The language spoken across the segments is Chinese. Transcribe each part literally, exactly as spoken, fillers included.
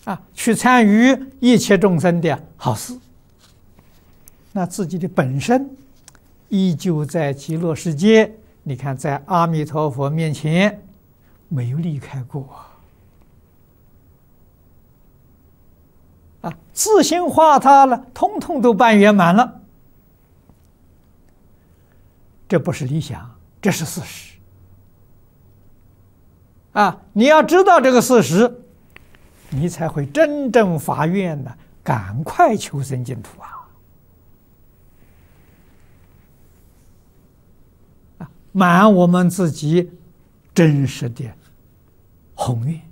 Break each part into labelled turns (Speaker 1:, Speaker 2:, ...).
Speaker 1: 啊，去参与一切众生的好事，那自己的本身依旧在极乐世界。你看，在阿弥陀佛面前没有离开过啊，自性化他了，通通都办圆满了。这不是理想，这是事实啊！你要知道这个事实，你才会真正发愿呢，赶快求生净土啊！啊，满我们自己真实的宏愿。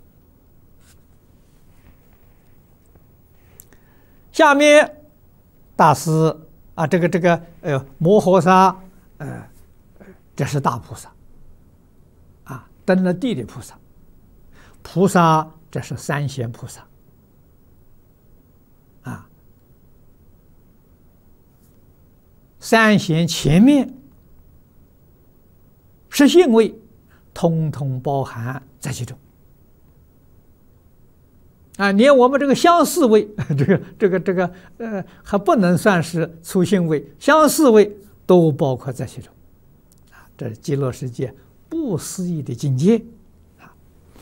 Speaker 1: 下面大师啊，这个这个呃摩诃萨，呃，这是大菩萨啊，登了地的菩萨。菩萨这是三贤菩萨啊，三贤前面十信位，通通包含在其中。啊，连我们这个相似位，这个这个这个呃，还不能算是粗性位，相似位都包括在其中。啊，这是极乐世界不思议的境界。啊，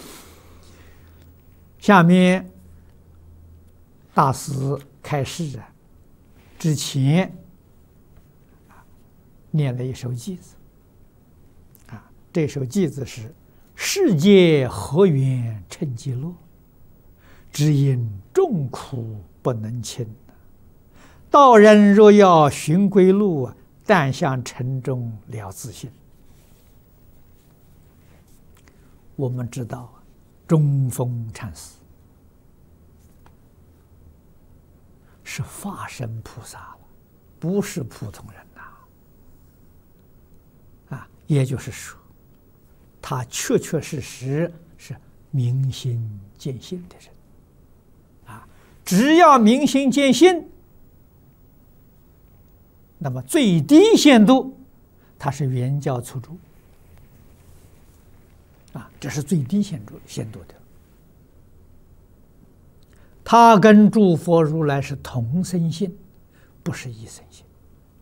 Speaker 1: 下面大师开示啊，之前啊，念了一首偈子。啊，这首偈子是：世界何缘称极乐？只因众苦不能亲，道人若要寻归路，但向尘中了自性。我们知道，中峰禅师是法身菩萨了，不是普通人呐！啊，也就是说，他确确实实是明心见性的人。只要明心见性，那么最低限度，它是圆教初住啊，这是最低限度限度的。他跟诸佛如来是同生性，不是异生性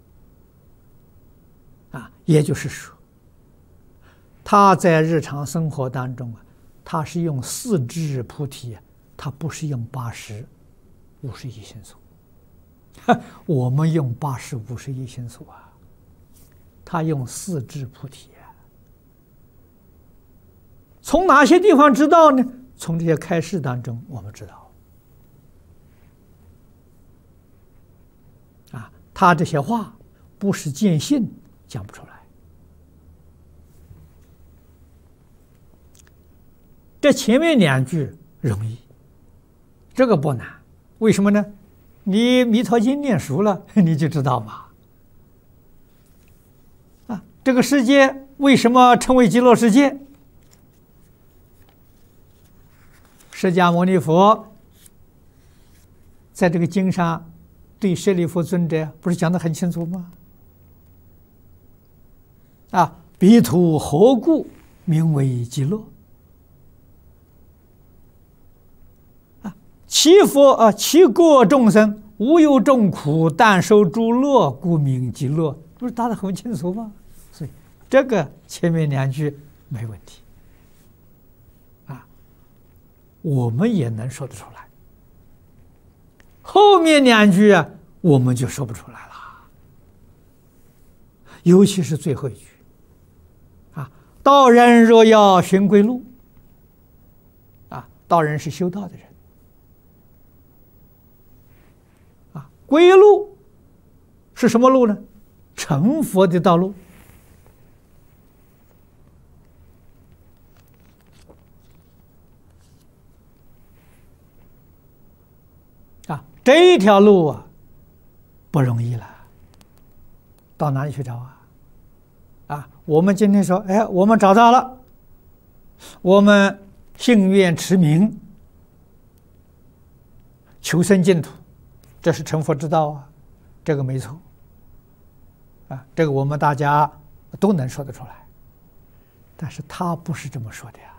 Speaker 1: 啊。也就是说，他在日常生活当中啊，他是用四智菩提，他不是用八识。五十一心所，我们用八十五十一心所啊，他用四智菩提啊。从哪些地方知道呢？从这些开示当中，我们知道啊，他这些话不是见性讲不出来。这前面两句容易，这个不难。为什么呢？你弥陀经念熟了，你就知道嘛。啊，这个世界为什么称为极乐世界？释迦牟尼佛在这个经上对舍利弗尊者不是讲得很清楚吗？啊，彼土何故名为极乐？其佛啊，其各众生无有众苦，但受诸乐，故名极乐。不是答得很清楚吗？所以这个前面两句没问题啊，我们也能说得出来。后面两句啊，我们就说不出来了，尤其是最后一句啊，道人若要寻归路啊，道人是修道的人。归路是什么路呢？成佛的道路啊，这条路啊不容易了，到哪里去找啊？啊，我们今天说，哎，我们找到了，我们信愿持名，求生净土。这是成佛之道啊，这个没错啊，这个我们大家都能说得出来，但是他不是这么说的呀。